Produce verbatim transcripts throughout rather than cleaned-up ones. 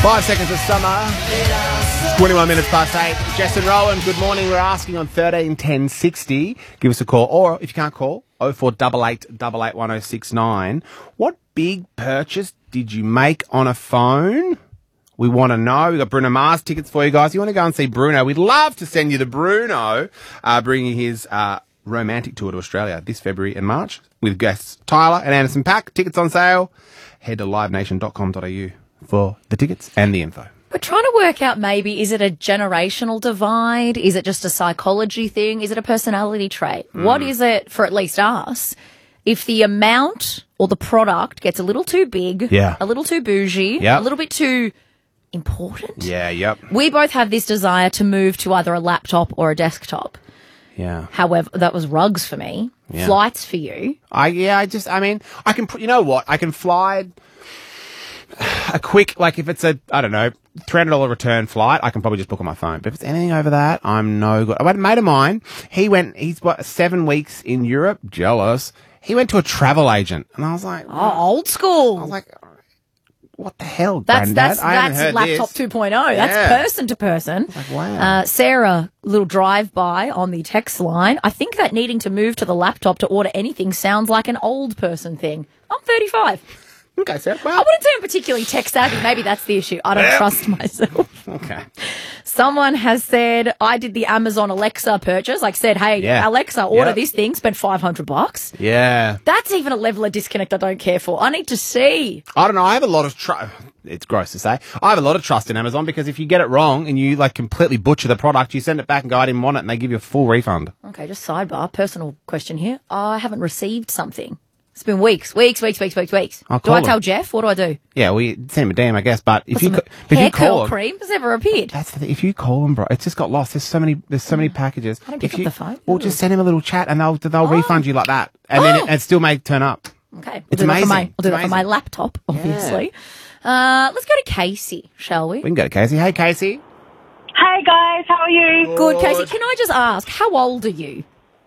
Five seconds of summer. twenty-one minutes past eight. Jess and Rowan, good morning. We're asking on thirteen ten sixty. Give us a call. Or if you can't call, oh four eight eight, eight eight one oh six nine. What big purchase did you make on a phone? We want to know. We've got Bruno Mars tickets for you guys. You want to go and see Bruno? We'd love to send you the Bruno, uh, bringing his uh, romantic tour to Australia this February and March with guests Tyler and Anderson .Paak. Tickets on sale. Head to live nation dot com dot a u for the tickets and the info. We're trying to work out maybe, is it a generational divide? Is it just a psychology thing? Is it a personality trait? Mm. What is it for at least us? If the amount or the product gets a little too big, yeah. a little too bougie, yep. a little bit too important. Yeah, yep. We both have this desire to move to either a laptop or a desktop. Yeah. However, that was rugs for me. Yeah. Flights for you. I yeah, I just, I mean, I can, you know what? I can fly a quick, like if it's a, I don't know, three hundred dollars return flight, I can probably just book on my phone. But if it's anything over that, I'm no good. I had a mate of mine, he went, he's what, seven weeks in Europe, jealous. He went to a travel agent. And I was like, oh, old school. I was like, what the hell, that's, Granddad? That's, I haven't that's heard laptop this. two point oh. That's yeah. person to person. Like, wow. Uh, Sarah, little drive-by on the text line. I think that needing to move to the laptop to order anything sounds like an old person thing. I'm thirty-five. Okay, Sarah. Well, I wouldn't say I'm particularly tech-savvy. Maybe that's the issue. I don't yeah. trust myself. Okay. Someone has said, I did the Amazon Alexa purchase. Like said, hey, yeah. Alexa, order yep. this thing, spend five hundred bucks. Yeah. That's even a level of disconnect I don't care for. I need to see. I don't know. I have a lot of trust. It's gross to say. I have a lot of trust in Amazon because if you get it wrong and you like completely butcher the product, you send it back and go, I didn't want it, and they give you a full refund. Okay, just sidebar. Personal question here. I haven't received something. It's been weeks, weeks, weeks, weeks, weeks, weeks. I'll do I him. tell Jeff? What do I do? Yeah, we send him a D M, I guess. But if Put you, some co- if hair you call curl him, cream has never appeared. That's the thing. If you call them, bro, it's just got lost. There's so many. There's so many packages. I don't pick if you, up the phone. Well, just send him a little chat, and they'll they'll Oh. refund you like that, and Oh. then it, it still may turn up. Okay, we'll It's do that amazing. for my, we'll do It's that for amazing. my laptop, obviously. Yeah. Uh, let's go to Casey, shall we? We can go to Casey. Hey, Casey. Hey guys, how are you? Good, Casey. Can I just ask, how old are you?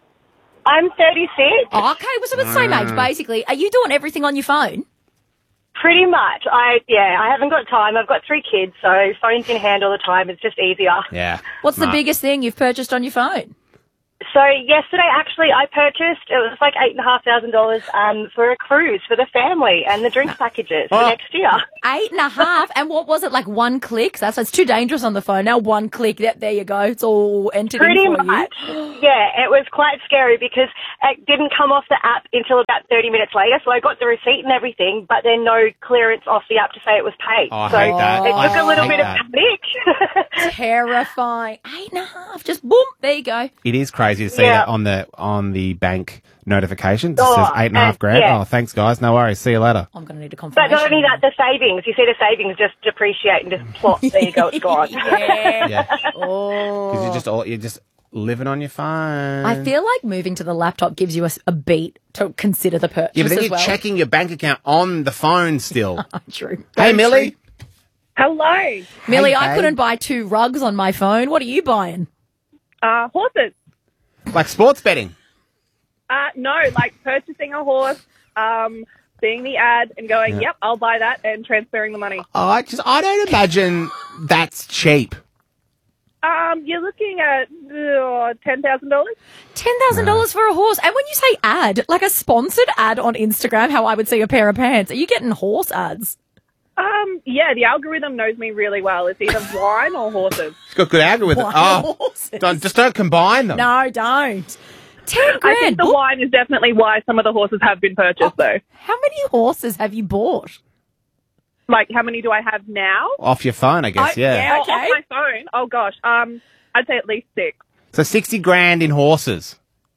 I'm thirty-six. Oh, okay, well, so we're the same age, basically. Are you doing everything on your phone? Pretty much. I yeah, I haven't got time. I've got three kids, so phone's in hand all the time. It's just easier. Yeah. What's Smart. the biggest thing you've purchased on your phone? So yesterday, actually, I purchased, it was like eight and a half thousand dollars um, for a cruise for the family and the drinks packages for Oh. next year. Eight and a half. And what was it, like one click? That's it's too dangerous on the phone. Now one click. Yep, there you go. It's all entered Pretty in for much. you. Yeah, it was quite scary because it didn't come off the app until about thirty minutes later. So I got the receipt and everything, but then no clearance off the app to say it was paid. Oh, I so hate that. it took I a little hate bit that. of panic. Terrifying. Eight and a half. Just boom. There you go. It is crazy to see Yeah. that on the on the bank notification. It Oh, says eight and a half and- grand. yeah. Oh, thanks, guys. No worries. See you later. I'm going to need a But confirmation. not only that, the savings. You see the savings just depreciate and just plop. There you go, it's gone. yeah. Yeah. Oh. Because you're just all you're just living on your phone. I feel like moving to the laptop gives you a, a beat to consider the purchase Yeah, but then as you're well. checking your bank account on the phone still. True. Hey, Millie. Hello. Millie, Hey, I babe. couldn't buy two rugs on my phone. What are you buying? Uh, horses. Like sports betting. Uh, no, like purchasing a horse, um, seeing the ad and going, Yeah. yep, I'll buy that, and transferring the money. Oh, I just I don't imagine that's cheap. Um, you're looking at uh, ten thousand dollars. ten thousand dollars for a horse. And when you say ad, like a sponsored ad on Instagram, how I would see a pair of pants, are you getting horse ads? Um, yeah, the algorithm knows me really well. It's either wine or horses. It's got good algorithm. Why Oh, horses? don't, just don't combine them. No, don't. Ten grand. I think the What- wine is definitely why some of the horses have been purchased, though. How many horses have you bought? Like, how many do I have now? Off your phone, I guess. I- yeah. yeah. Oh, Okay. off my phone? Oh, gosh. Um, I'd say at least six. So sixty grand in horses.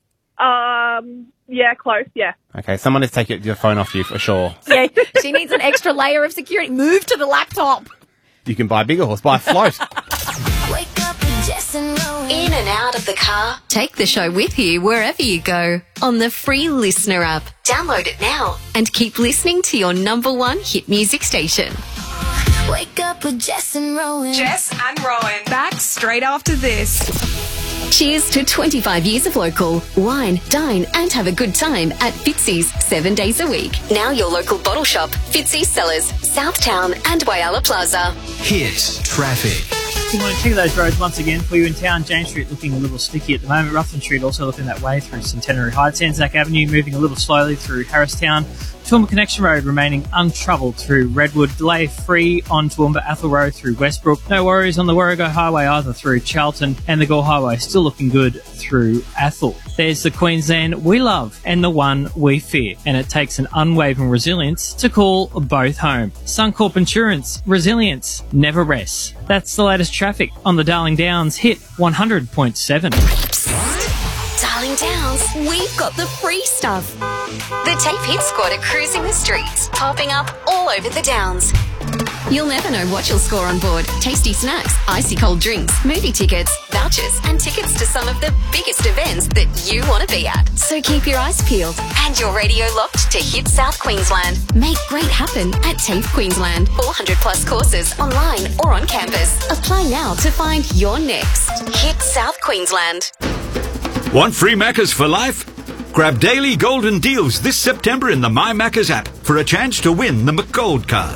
Um, yeah, close, yeah. Okay, someone has taken your phone off you for sure. Yeah, she needs an extra layer of security. Move to the laptop. You can buy a bigger horse. Buy a float. Wake up with Jess and Rowan. In and out of the car. Take the show with you wherever you go on the free Listener app. Download it now and keep listening to your number one hit music station. Wake up with Jess and Rowan. Jess and Rowan. Back straight after this. Cheers to twenty-five years of local. Wine, dine and have a good time at Fitzy's seven days a week. Now your local bottle shop, Fitzy's Cellars, Southtown and Whyalla Plaza. Hit traffic. Good morning. Check those roads once again for you in town. James Street looking a little sticky at the moment. Ruthven Street also looking that way through Centenary Heights. Anzac Avenue moving a little slowly through Harristown. Toowoomba Connection Road remaining untroubled through Redwood. Delay free on Toowoomba Athol Road through Westbrook. No worries on the Warrego Highway either through Charlton. And the Gore Highway still looking good through Athol. There's the Queensland we love and the one we fear. And it takes an unwavering resilience to call both home. Suncorp Insurance. Resilience never rests. That's the latest traffic on the Darling Downs Hit one hundred point seven. Darling Downs, we've got the free stuff. The Tape Hit Squad are cruising the streets, popping up all over the Downs. You'll never know what you'll score on board. Tasty snacks, icy cold drinks, movie tickets, vouchers and tickets to some of the biggest events that you want to be at. So keep your eyes peeled and your radio locked to Hit South Queensland. Make great happen at TAFE Queensland. four hundred plus courses online or on campus. Apply now to find your next Hit South Queensland. Want free Maccas for life? Grab daily golden deals this September in the My Maccas app for a chance to win the McGold card.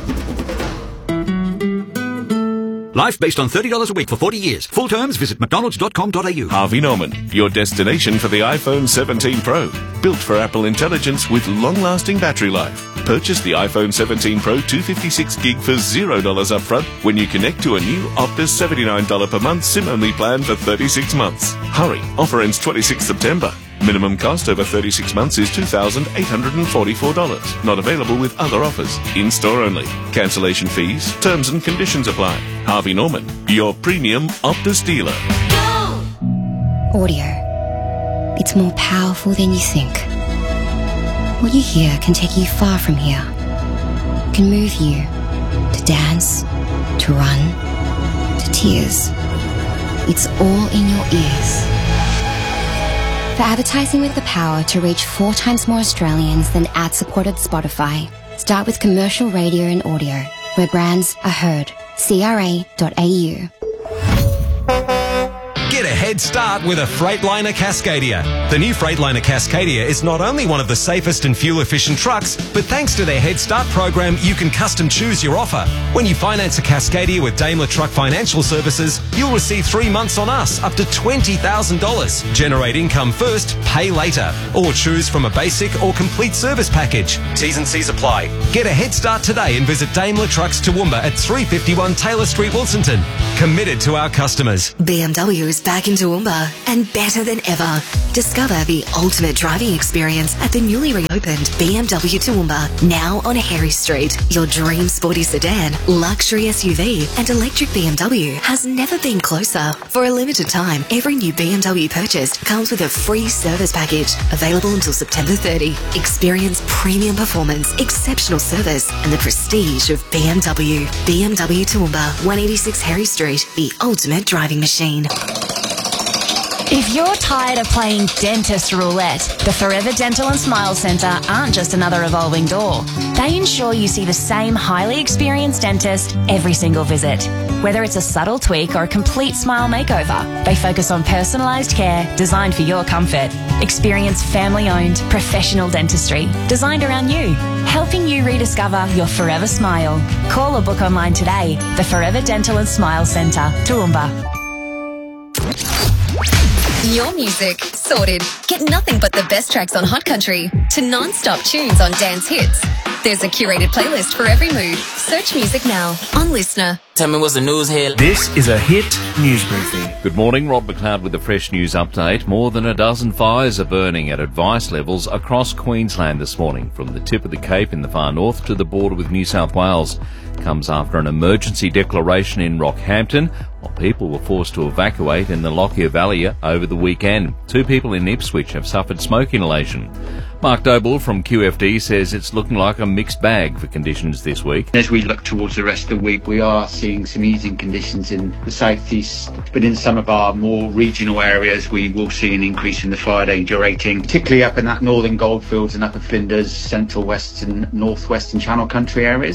Life based on thirty dollars a week for forty years. Full terms, visit mcdonalds dot com dot a u. Harvey Norman, your destination for the iPhone seventeen Pro. Built for Apple intelligence with long-lasting battery life. Purchase the iPhone seventeen Pro two fifty-six gig for zero dollars upfront when you connect to a new Optus seventy-nine dollars per month SIM-only plan for thirty-six months. Hurry, offer ends twenty-sixth September. Minimum cost over thirty-six months is two thousand eight hundred forty-four dollars. Not available with other offers. In-store only. Cancellation fees, terms and conditions apply. Harvey Norman, your premium Optus dealer. Audio. It's more powerful than you think. What you hear can take you far from here. Can move you to dance, to run, to tears. It's all in your ears. For advertising with the power to reach four times more Australians than ad-supported Spotify, start with commercial radio and audio, where brands are heard. C R A dot A U. Get a head start with a Freightliner Cascadia. The new Freightliner Cascadia is not only one of the safest and fuel-efficient trucks, but thanks to their Head Start program, you can custom choose your offer. When you finance a Cascadia with Daimler Truck Financial Services, you'll receive three months on us, up to twenty thousand dollars. Generate income first, pay later. Or choose from a basic or complete service package. T's and C's apply. Get a head start today and visit Daimler Trucks Toowoomba at three fifty-one Taylor Street, Wilsonton. Committed to our customers. B M W is back in Toowoomba and better than ever. Discover the ultimate driving experience at the newly reopened B M W Toowoomba, now on Harry Street. Your dream sporty sedan, luxury S U V and electric B M W has never been closer. For a limited time, every new B M W purchased comes with a free service package, available until September thirtieth. Experience premium performance, exceptional service and the prestige of B M W. B M W Toowoomba, one eighty-six Harry Street, the ultimate driving machine. If you're tired of playing dentist roulette, the Forever Dental and Smile Centre aren't just another revolving door. They ensure you see the same highly experienced dentist every single visit. Whether it's a subtle tweak or a complete smile makeover, they focus on personalised care designed for your comfort. Experience family-owned, professional dentistry designed around you, helping you rediscover your forever smile. Call or book online today. The Forever Dental and Smile Centre, Toowoomba. Your music sorted. Get nothing but the best tracks on Hot Country to non-stop tunes on dance hits. There's a curated playlist for every mood. Search music now on Listener. Tell me what's the news here. This is a Hit News Briefing. Good morning, Rob McLeod with the fresh news update. More than a dozen fires are burning at advice levels across Queensland this morning, from the tip of the Cape in the far north to the border with New South Wales. Comes after an emergency declaration in Rockhampton, while people were forced to evacuate in the Lockyer Valley over the weekend. Two people in Ipswich have suffered smoke inhalation. Mark Doble from Q F D says it's looking like a mixed bag for conditions this week. As we look towards the rest of the week, we are seeing some easing conditions in the southeast, but in some of our more regional areas we will see an increase in the fire danger rating, particularly up in that northern goldfields and upper Flinders, central western, northwestern Channel Country areas.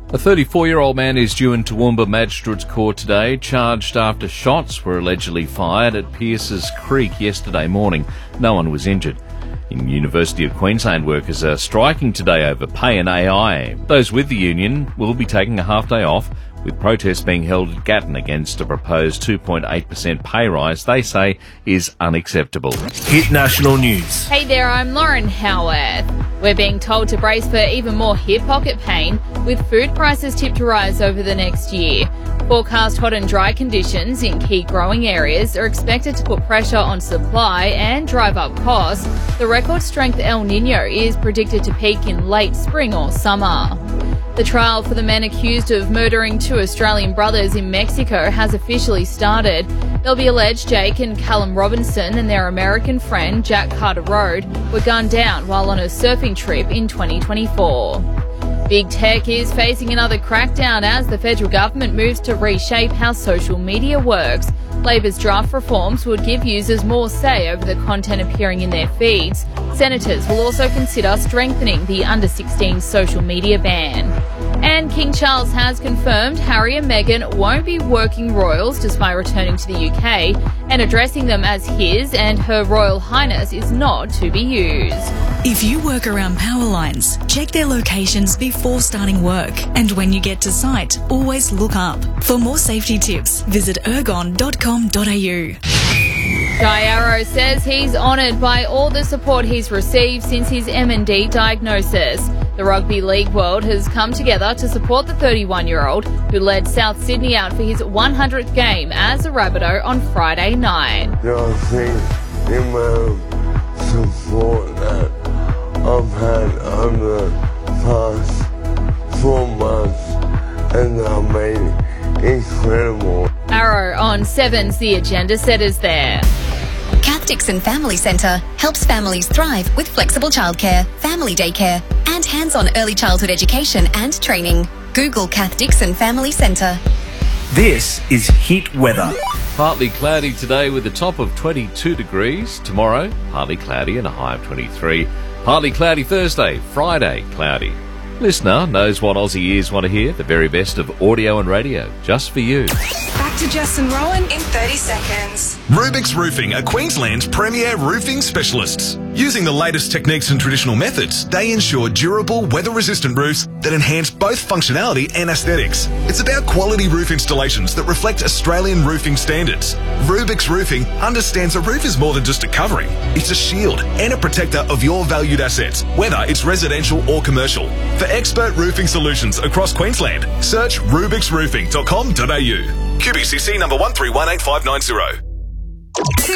A thirty-four-year-old man is due in Toowoomba Magistrates Court today, charged after shots were allegedly fired at Pierces Creek yesterday morning. No one was injured. In University of Queensland workers are striking today over pay and A I. Those with the union will be taking a half day off, with protests being held at Gatton against a proposed two point eight percent pay rise they say is unacceptable. Hit national news. Hey there, I'm Lauren Howarth. We're being told to brace for even more hip pocket pain, with food prices tipped to rise over the next year. Forecast hot and dry conditions in key growing areas are expected to put pressure on supply and drive up costs. The record strength El Nino is predicted to peak in late spring or summer. The trial for the men accused of murdering two Australian brothers in Mexico has officially started. They'll be alleged Jake and Callum Robinson and their American friend Jack Carter Road were gunned down while on a surfing trip in twenty twenty-four. Big Tech is facing another crackdown as the federal government moves to reshape how social media works. Labor's draft reforms would give users more say over the content appearing in their feeds. Senators will also consider strengthening the under sixteen social media ban. And King Charles has confirmed Harry and Meghan won't be working royals despite returning to the U K, and addressing them as his and Her Royal Highness is not to be used. If you work around power lines, check their locations before starting work. And when you get to site, always look up. For more safety tips, visit ergon dot com dot a u. Guy Arrow says he's honoured by all the support he's received since his M and D diagnosis. The Rugby League world has come together to support the thirty-one-year-old who led South Sydney out for his one hundredth game as a Rabbitoh on Friday night. I think the amount of support that I've had over the past four months and I made it incredible. Arrow on Seven's The Agenda Setters there. Kath Dixon Family Centre helps families thrive with flexible childcare, family daycare, and hands-on early childhood education and training. Google Kath Dixon Family Centre. This is Hit Weather. Partly cloudy today with a top of twenty-two degrees. Tomorrow, partly cloudy and a high of twenty-three. Partly cloudy Thursday, Friday, cloudy. Listener knows what Aussie ears want to hear, the very best of audio and radio, just for you. Back to Jess and Rowan in thirty seconds. Rubik's Roofing are Queensland's premier roofing specialists. Using the latest techniques and traditional methods, they ensure durable, weather-resistant roofs that enhance both functionality and aesthetics. It's about quality roof installations that reflect Australian roofing standards. Rubik's Roofing understands a roof is more than just a covering. It's a shield and a protector of your valued assets, whether it's residential or commercial. For expert roofing solutions across Queensland, search rubiks roofing dot com dot a u. Q B C C number one three one eight five nine zero.